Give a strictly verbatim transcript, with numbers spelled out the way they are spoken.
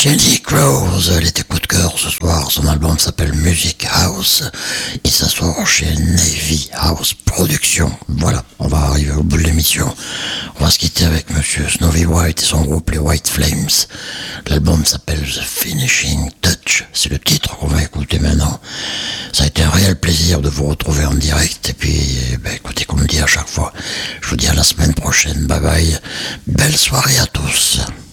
Candy Crows, elle était coup de cœur ce soir. Son album s'appelle Music House. Il s'assoit chez Navy House Productions. Voilà, on va arriver au bout de l'émission. On va se quitter avec Monsieur Snowy White et son groupe les White Flames. L'album s'appelle The Finishing Touch. C'est le titre qu'on va écouter maintenant. Ça a été un réel plaisir de vous retrouver en direct. Et puis, ben, écoutez, comme je dis à chaque fois, je vous dis à la semaine prochaine. Bye bye. Belle soirée à tous.